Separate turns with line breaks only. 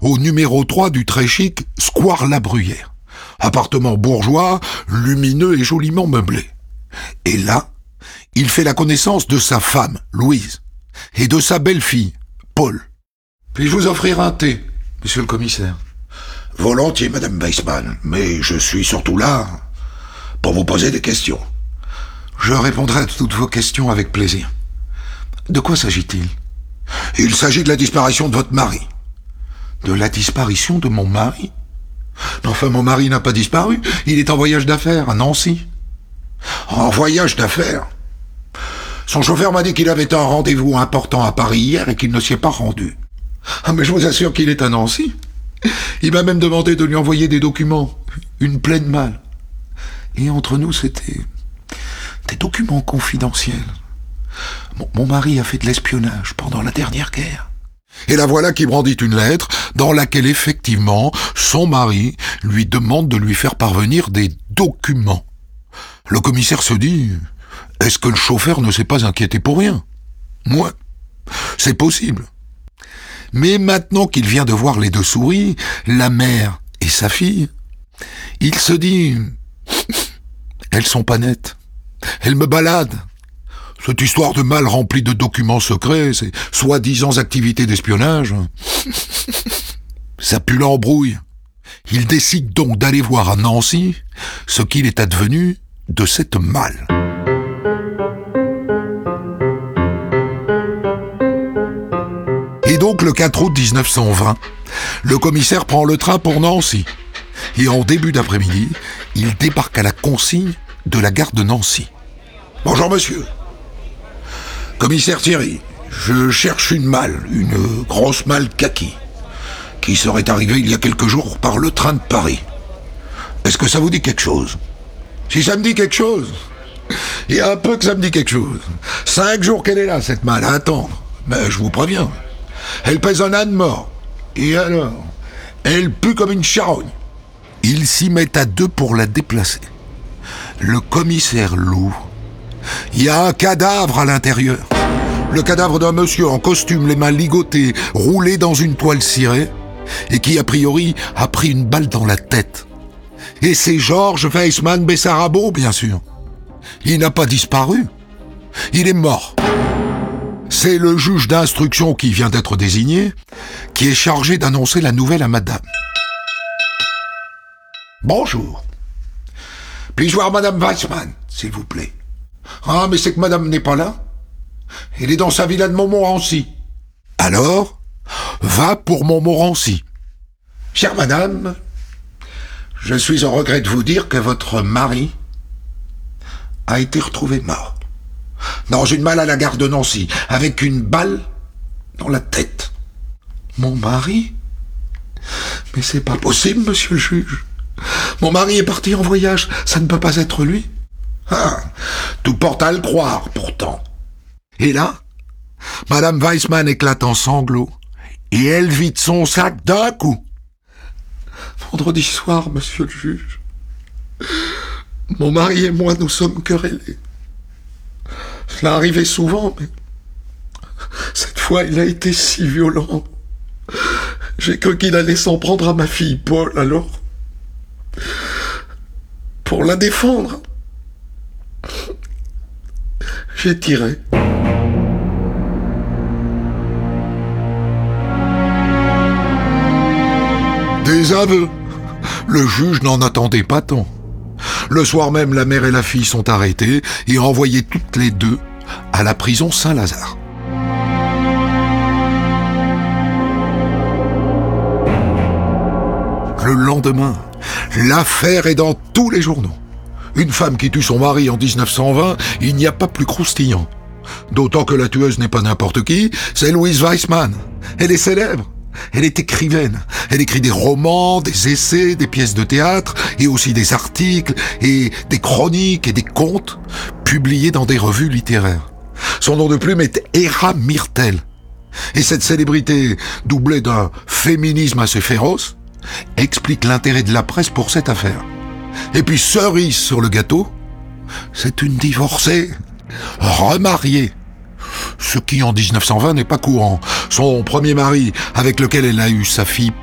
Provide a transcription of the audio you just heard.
au numéro 3 du très chic Square La Bruyère. Appartement bourgeois, lumineux et joliment meublé. Et là, il fait la connaissance de sa femme, Louise, et de sa belle-fille, Paul. « Puis-je vous offrir un thé, monsieur le commissaire ?»«
Volontiers, madame Weissman, mais je suis surtout là pour vous poser des questions. »
« Je répondrai à toutes vos questions avec plaisir. De quoi s'agit-il ?»«
Il s'agit de la disparition de votre mari. »«
De la disparition de mon mari ? Enfin, mon mari n'a pas disparu. Il est en voyage d'affaires à Nancy. »«
En voyage d'affaires ? Son chauffeur m'a dit qu'il avait un rendez-vous important à Paris hier et qu'il ne s'y est pas rendu. »«
Ah, mais je vous assure qu'il est à Nancy. Il m'a même demandé de lui envoyer des documents, une pleine malle. Et entre nous, c'était des documents confidentiels. Mon mari a fait de l'espionnage pendant la dernière guerre. » Et la voilà qui brandit une lettre dans laquelle effectivement son mari lui demande de lui faire parvenir des documents. Le commissaire se dit, est-ce que le chauffeur ne s'est pas inquiété pour rien ? Ouais, c'est possible. Mais maintenant qu'il vient de voir les deux souris, la mère et sa fille, il se dit, elles sont pas nettes, elles me baladent. Cette histoire de malle remplie de documents secrets, ces soi-disant activités d'espionnage, ça pue l'embrouille. Il décide donc d'aller voir à Nancy ce qu'il est advenu de cette malle. Et donc le 4 août 1920, le commissaire prend le train pour Nancy. Et en début d'après-midi, il débarque à la consigne de la gare de Nancy.
« Bonjour monsieur. Commissaire Thierry, je cherche une malle, une grosse malle kaki, qui serait arrivée il y a quelques jours par le train de Paris. Est-ce que ça vous dit quelque chose ? »
Si ça me dit quelque chose, il y a un peu que ça me dit quelque chose. 5 jours qu'elle est là, cette malle, à attendre. Mais je vous préviens, elle pèse un âne mort. Et alors, elle pue comme une charogne. Ils s'y mettent à deux pour la déplacer. Le commissaire l'ouvre. Il y a un cadavre à l'intérieur. Le cadavre d'un monsieur en costume, les mains ligotées, roulé dans une toile cirée, et qui, a priori, a pris une balle dans la tête. Et c'est Georges Weissman Bessarabo, bien sûr. Il n'a pas disparu. Il est mort. C'est le juge d'instruction qui vient d'être désigné, qui est chargé d'annoncer la nouvelle à madame.
« Bonjour. Puis-je voir madame Weissman, s'il vous plaît ? »
Ah, mais c'est que madame n'est pas là. Elle est dans sa villa de Montmorency. Alors, va pour Montmorency.
Chère madame, je suis au regret de vous dire que votre mari a été retrouvé mort. Dans une malle à la gare de Nancy, avec une balle dans la tête.
Mon mari ? Mais c'est pas possible, monsieur le juge. Mon mari est parti en voyage, ça ne peut pas être lui.
Ah, tout porte à le croire, pourtant.
Et là, madame Weissman éclate en sanglots, et elle vide son sac d'un coup. Vendredi soir, monsieur le juge, mon mari et moi nous sommes querellés. Cela arrivait souvent, mais cette fois il a été si violent. J'ai cru qu'il allait s'en prendre à ma fille Paul, alors, pour la défendre, j'ai tiré. Des aveux. Le juge n'en attendait pas tant. Le soir même, la mère et la fille sont arrêtées et envoyées toutes les deux à la prison Saint-Lazare. Le lendemain, l'affaire est dans tous les journaux. Une femme qui tue son mari en 1920, il n'y a pas plus croustillant. D'autant que la tueuse n'est pas n'importe qui, c'est Louise Weissman. Elle est célèbre. Elle est écrivaine. Elle écrit des romans, des essais, des pièces de théâtre, et aussi des articles, et des chroniques et des contes, publiés dans des revues littéraires. Son nom de plume est Héra Myrtel. Et cette célébrité, doublée d'un féminisme assez féroce, explique l'intérêt de la presse pour cette affaire. Et puis, cerise sur le gâteau, c'est une divorcée, remariée. Ce qui, en 1920, n'est pas courant. Son premier mari, avec lequel elle a eu sa fille